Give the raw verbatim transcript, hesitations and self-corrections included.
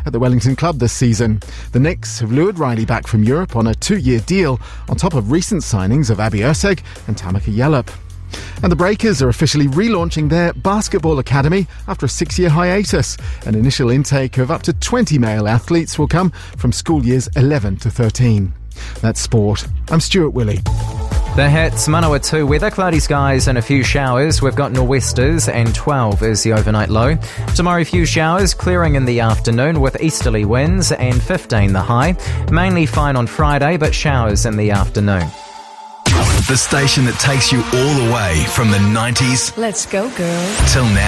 at the Wellington club this season. The Knicks have lured Riley back from Europe on a two-year deal, on top of recent signings of Abi Erceg and Tamika Yallop. And the Breakers are officially relaunching their basketball academy after a six-year hiatus. An initial intake of up to twenty male athletes will come from school years eleven to thirteen. That's sport. I'm Stuart Willey. The hits, Manawatu weather, cloudy skies and a few showers. We've got nor'westers and twelve is the overnight low. Tomorrow, few showers, clearing in the afternoon with easterly winds and fifteen the high. Mainly fine on Friday, but showers in the afternoon. The station that takes you all the way from the nineties. Let's go, girl. Till now.